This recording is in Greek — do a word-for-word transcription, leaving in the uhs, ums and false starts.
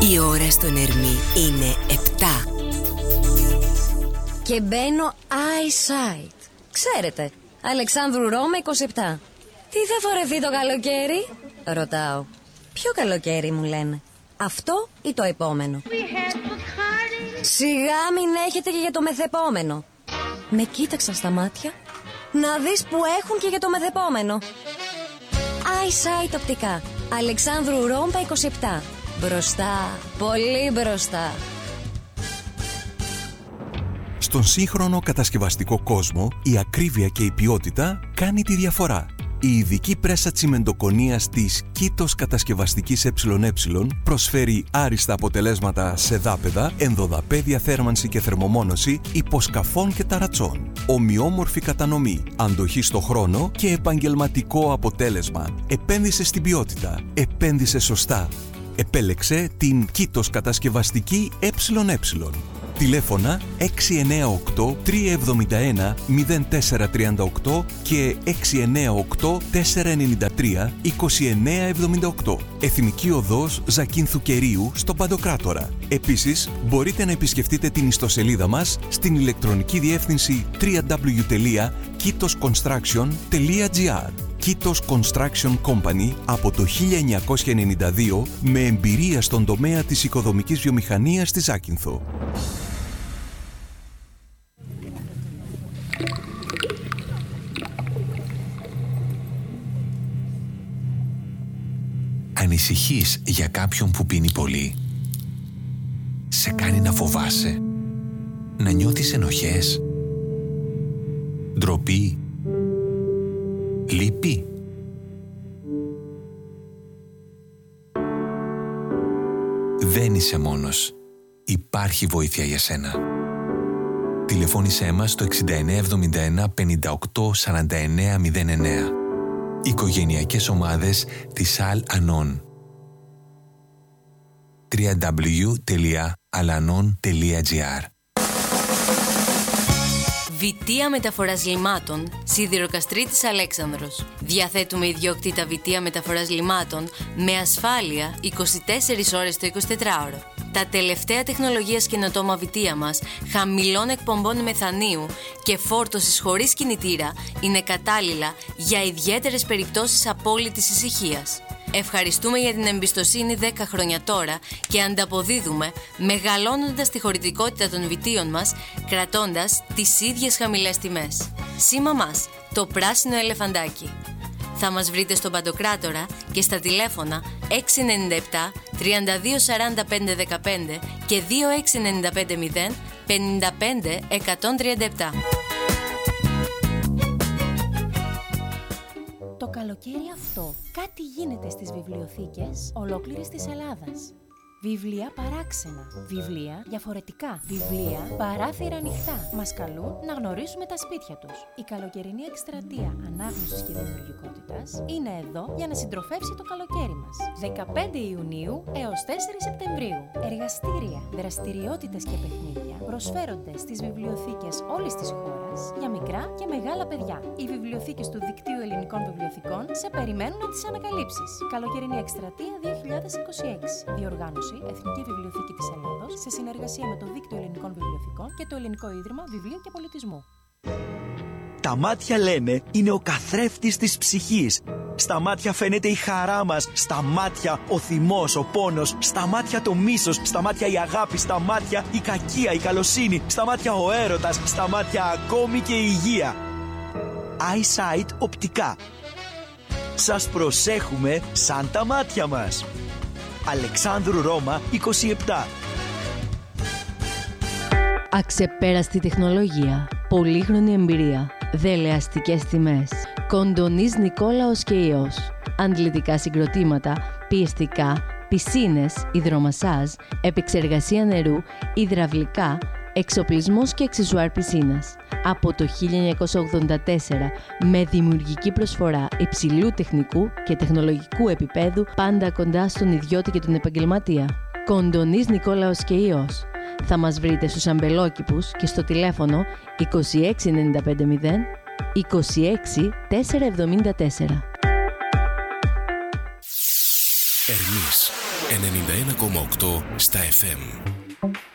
Η ώρα στον Ερμή είναι επτά. Και μπαίνω eyesight. Ξέρετε, Αλεξάνδρου Ρώμα είκοσι επτά. Τι θα φορεθεί το καλοκαίρι? Ρωτάω. Ποιο καλοκαίρι μου λένε? Αυτό ή το επόμενο? Σιγά μην έχετε και για το μεθεπόμενο. Με κοίταξαν στα μάτια. Να δεις που έχουν και για το μεθεπόμενο. eyesight οπτικά. Αλεξάνδρου Ρώμα είκοσι επτά. Μπροστά, πολύ μπροστά. Στον σύγχρονο κατασκευαστικό κόσμο, η ακρίβεια και η ποιότητα κάνει τη διαφορά. Η ειδική πρέσα τσιμεντοκονίας της Κήτος Κατασκευαστικής ΕΕ προσφέρει άριστα αποτελέσματα σε δάπεδα, ενδοδαπέδια θέρμανση και θερμομόνωση υποσκαφών και ταρατσών. Ομοιόμορφη κατανομή, αντοχή στο χρόνο και επαγγελματικό αποτέλεσμα. Επένδυσε στην ποιότητα. Επένδυσε σωστά. Επέλεξε την Κήτος Κατασκευαστική ΕΕ. Τηλέφωνα έξι εννιά οκτώ τρία εβδομήντα ένα μηδέν τέσσερα τριάντα οκτώ και έξι εννιά οκτώ τέσσερα εννιά τρία είκοσι εννιά εβδομήντα οκτώ. Εθνική Οδός Ζακίνθου Κερίου στον Παντοκράτορα. Επίσης, μπορείτε να επισκεφτείτε την ιστοσελίδα μας στην ηλεκτρονική διεύθυνση double-u double-u double-u τελεία kitos construction τελεία gr. Kitos Construction Company από το χίλια εννιακόσια ενενήντα δύο με εμπειρία στον τομέα της οικοδομικής βιομηχανίας στη Ζάκυνθο. Ανησυχείς για κάποιον που πίνει πολύ? Σε κάνει να φοβάσαι? Να νιώθεις ενοχές? Ντροπή? Λύπη? Δεν είσαι μόνος. Υπάρχει βοήθεια για σένα. Τηλεφώνησέ μας στο έξι εννιά εβδομήντα ένα πενήντα οκτώ σαράντα εννιά μηδέν εννιά. Οικογενειακές ομάδες της Al-Anon. double-u double-u double-u τελεία alanon τελεία gr. Βιτία Μεταφοράς Λιμάτων, Σιδηροκαστρίτης Αλέξανδρος. Διαθέτουμε ιδιόκτητα βιτία μεταφοράς λιμάτων με ασφάλεια είκοσι τέσσερις ώρες το εικοσιτετράωρο. Τα τελευταία τεχνολογίας καινοτόμα βιτία μας, χαμηλών εκπομπών μεθανίου και φόρτωσης χωρίς κινητήρα, είναι κατάλληλα για ιδιαίτερες περιπτώσεις απόλυτης ησυχίας. Ευχαριστούμε για την εμπιστοσύνη δέκα χρόνια τώρα και ανταποδίδουμε μεγαλώνοντας τη χωρητικότητα των βιτίων μας, κρατώντας τις ίδιες χαμηλές τιμές. Σήμα μας, το πράσινο ελεφαντάκι. Θα μας βρείτε στον Παντοκράτορα και στα τηλέφωνα έξι εννιά επτά τρία δύο σαράντα πέντε δεκαπέντε και δύο έξι εννιά πέντε μηδέν πενήντα πέντε εκατόν τριάντα επτά. Το καλοκαίρι αυτό κάτι γίνεται στις βιβλιοθήκες ολόκληρης της Ελλάδας. Βιβλία παράξενα, βιβλία διαφορετικά, βιβλία παράθυρα ανοιχτά. Μας καλούν να γνωρίσουμε τα σπίτια τους. Η καλοκαιρινή εκστρατεία ανάγνωσης και δημιουργικότητας είναι εδώ για να συντροφεύσει το καλοκαίρι μας. δεκαπέντε Ιουνίου έως τέσσερα Σεπτεμβρίου. Εργαστήρια, δραστηριότητες και παιχνίδια προσφέρονται στις βιβλιοθήκες όλης της χώρας για μικρά και μεγάλα παιδιά. Οι βιβλιοθήκες του Δικτύου Ελληνικών Βιβλιοθηκών σε περιμένουν να τις ανακαλύψεις. Καλοκαιρινή εκστρατεία δύο χιλιάδες είκοσι έξι. Διοργάνωση Εθνική Βιβλιοθήκη της Ελλάδος σε συνεργασία με το Δίκτυο Ελληνικών Βιβλιοθηκών και το Ελληνικό Ίδρυμα Βιβλίου και Πολιτισμού. Τα μάτια, λένε, είναι ο καθρέφτης της ψυχής. Στα μάτια φαίνεται η χαρά μας, στα μάτια ο θυμός, ο πόνος, στα μάτια το μίσος, στα μάτια η αγάπη, στα μάτια η κακία, η καλοσύνη, στα μάτια ο έρωτας, στα μάτια ακόμη και η υγεία. eyesight οπτικά. Σας προσέχουμε σαν τα μάτια μας. Αλεξάνδρου Ρώμα είκοσι επτά. Αξεπέραστη τεχνολογία, πολύχρονη εμπειρία, δελεαστικές τιμές. Κοντονής Νικόλαος και Υιός. Αντλητικά συγκροτήματα, πιεστικά, πισίνες, υδρομασάζ, επεξεργασία νερού, υδραυλικά, εξοπλισμός και αξεσουάρ πισίνας. Από το χίλια εννιακόσια ογδόντα τέσσερα με δημιουργική προσφορά υψηλού τεχνικού και τεχνολογικού επίπεδου, πάντα κοντά στον ιδιώτη και τον επαγγελματία. Κοντονής Νικόλαος και Υιός. Θα μας βρείτε στους αμπελόκηπους και στο τηλέφωνο είκοσι έξι ενενήντα πέντε μηδέν είκοσι έξι τετρακόσια εβδομήντα τέσσερα. Ερμής. ενενήντα ένα κόμμα οκτώ στα εφ εμ.